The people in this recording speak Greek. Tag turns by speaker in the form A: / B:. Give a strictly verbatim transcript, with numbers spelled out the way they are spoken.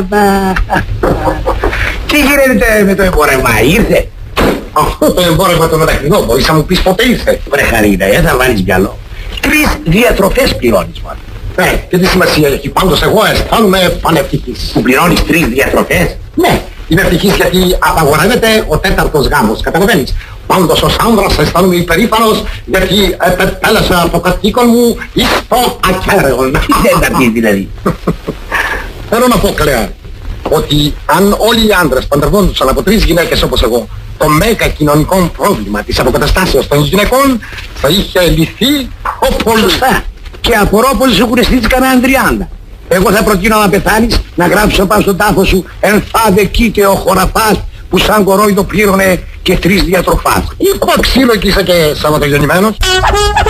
A: Τι γίνεται με το εμπόρευμα, ήρθε?
B: Αυτό το εμπόρευμα το μετακινώ, μπορείς να μου πεις πότε ήρθε?
A: Βρε Χαρίνα, ε, θα βάλεις μυαλό. Τρεις διατροφές πληρώνεις μόνο.
B: Ναι, και τι σημασία έχει, πάντως εγώ αισθάνομαι πανευτυχής.
A: Που πληρώνεις τρεις διατροφές?
B: Ναι, είμαι ευτυχής γιατί απαγορεύεται ο τέταρτος γάμος, καταλαβαίνεις. Πάντως ως άνδρας αισθάνομαι υπερήφανος γιατί επετέλεσα το κατοίκον μου εις το ακέραιο.
A: Τι δεν θα πεις δηλαδή?
B: Θέλω να πω, Κλέα, ότι αν όλοι οι άντρες παντρευόντουσαν από τρεις γυναίκες όπως εγώ, το μέγα κοινωνικό πρόβλημα της αποκαταστάσεως των γυναικών θα είχε λυθεί όπως...
A: Σωστά. Και απορώ πως σου έχουν στήσει κανέναν τριάντα. Εγώ θα προτείνω να πεθάνεις, να γράψω πάνω στον τάφο σου «Ενθάδε κοίτε ο χωραφάς που σαν κορόιδο πλήρωνε και τρεις διατροφάς».
B: Είπα ξύλο και είσαι και σαββατογεννημένος.